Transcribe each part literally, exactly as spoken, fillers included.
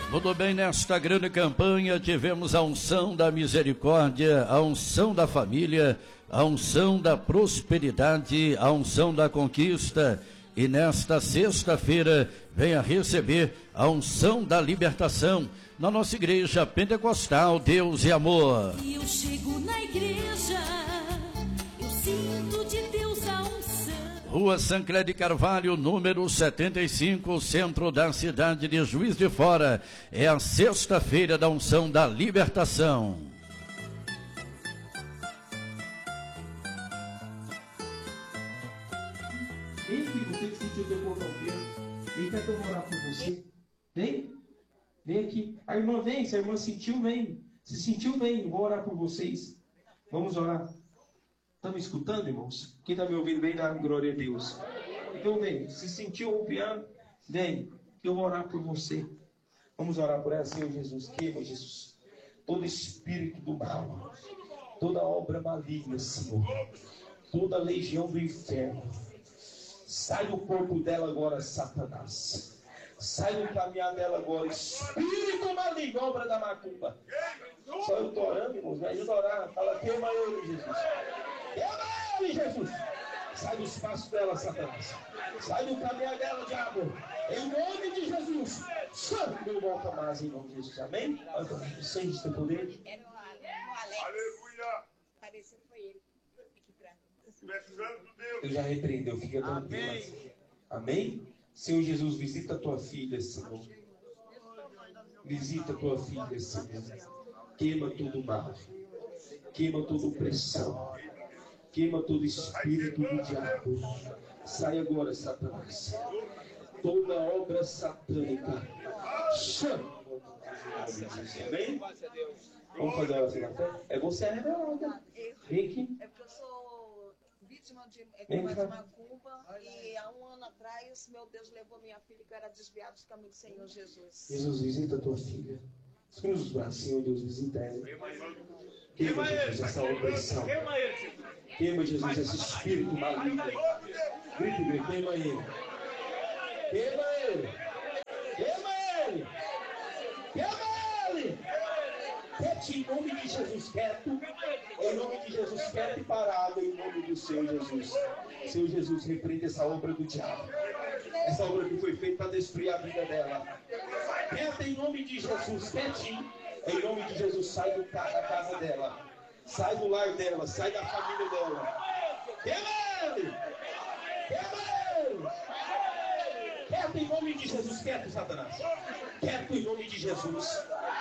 Muito bem, nesta grande campanha tivemos a unção da misericórdia, a unção da família, a unção da prosperidade, a unção da conquista. E nesta sexta-feira venha receber a unção da libertação na nossa igreja pentecostal Deus e Amor. E eu chego na igreja, eu sinto de Deus a unção. Rua Sancler de Carvalho, número setenta e cinco, centro da cidade de Juiz de Fora. É a sexta-feira da unção da libertação. Vem aqui, você que sentiu teu corpo ao peso. Vem cá que eu vou orar por você. Vem. Vem aqui. A irmã vem. Se a irmã sentiu, vem. Se sentiu, vem. Vou orar por vocês. Vamos orar. Estão me escutando, irmãos? Quem está me ouvindo, vem dar glória a Deus. Então vem. Se sentiu o piano, vem. Eu vou orar por você. Vamos orar por ela, Senhor Jesus. Queima, Jesus. Todo espírito do mal. Toda obra maligna, Senhor. Toda legião do inferno. Sai do corpo dela agora, Satanás. Sai do caminhar dela agora, espírito maligno, obra da macumba. Só eu estou orando, irmãos, me ajuda a orar. Fala, queima ele, Jesus. Queima ele, Jesus. Sai do espaço dela, Satanás. Sai do caminhar dela, diabo. Em nome de Jesus. Santo, não volta mais em nome de Jesus. Amém? Sente teu poder. Era o Alex. Aleluia. Pareceu que foi ele. Eu já repreendeu, fica tranquilo. Amém. Amém? Senhor Jesus, visita a tua filha, Senhor. Visita a tua filha, Senhor. Queima todo mal. Queima toda opressão. Queima todo espírito do diabo. Sai agora, Satanás. Toda obra satânica. Chama. Amém? Vamos fazer a oração na fé? É você a rebelada. Vem aqui. É porque eu sou vítima de é, macumba e há um ano atrás, meu Deus levou minha filha que era desviada dos caminhos do Senhor Jesus. Jesus, visita a tua filha. Cruza os braços, Senhor Deus, visita ela. Queima, Jesus, essa opressão. Queima, Jesus, esse espírito maligno. Grita, grita, queima ele. Queima ele. Queima ele. Queima ele. Quieto, em nome de Jesus, quieto. Em nome de Jesus, quieto e parado, em nome do Senhor Jesus. Senhor Jesus, repreende essa obra do diabo. Essa obra que foi feita para destruir a vida dela. Quieto em nome de Jesus, quietinho. Em nome de Jesus, sai do ca- da casa dela. Sai do lar dela, sai da família dela. Queima ele! Queima ele! Quieto em nome de Jesus, quieto, Satanás. Quieto em nome de Jesus.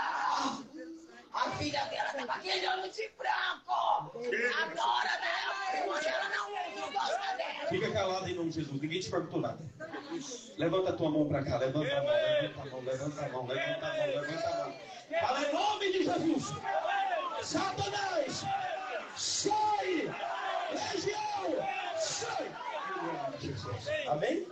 A filha dela tá com aquele olho de branco. Adora dela, porque ela não, não gosta dela. Fica calado em nome de Jesus, ninguém te perguntou nada. Levanta a tua mão para cá, levanta a mão, levanta a mão, levanta a mão, levanta a mão, levanta a mão. Fala em nome de Jesus. Satanás, sai! Legião, sai! Em nome de Jesus. Amém?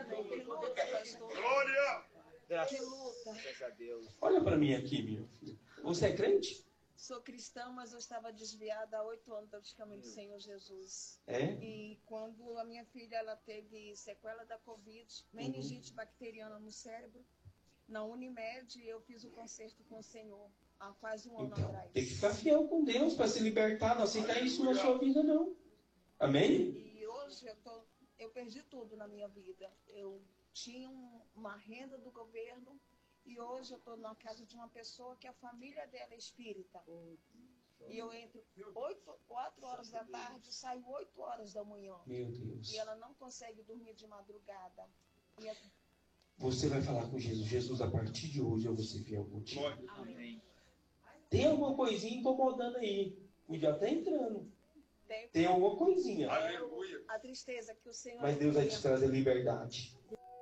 Glória. Que luta. Olha para mim aqui, minha filha. Você é crente? Sou cristã, mas eu estava desviada há oito anos dos caminhos do Senhor Jesus. É? E quando a minha filha ela teve sequela da Covid, meningite bacteriana no cérebro, na Unimed eu fiz o concerto com o Senhor há quase um ano Então, atrás. tem que ficar fiel com Deus para se libertar. Não aceitar isso na sua vida, não. Amém? E hoje eu, tô, eu perdi tudo na minha vida. Eu tinha um, uma renda do governo e hoje eu estou na casa de uma pessoa que a família dela é espírita. E eu entro oito, quatro horas da tarde e saio oito horas da manhã. Meu Deus. E ela não consegue dormir de madrugada. E a... Você vai falar com Jesus. Jesus, a partir de hoje eu vou ser fiel contigo. Amém. Tem alguma coisinha incomodando aí. O diabo está entrando. Tem, Tem alguma coisinha. Aleluia. a tristeza que o Senhor... Mas Deus vai te trazer liberdade.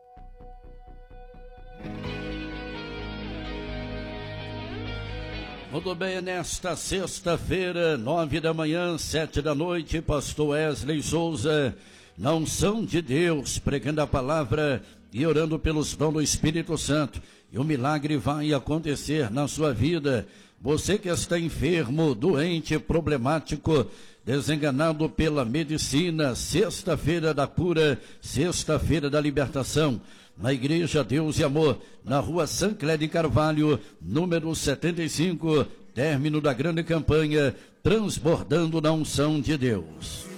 Muito bem, nesta sexta-feira, nove da manhã, sete da noite, pastor Wesley Souza, na unção de Deus, pregando a palavra e orando pelos dons do Espírito Santo. E o milagre vai acontecer na sua vida. Você que está enfermo, doente, problemático, desenganado pela medicina, sexta-feira da cura, sexta-feira da libertação. na Igreja Deus e Amor, na rua Sancler de Carvalho, número setenta e cinco, término da grande campanha, transbordando na unção de Deus.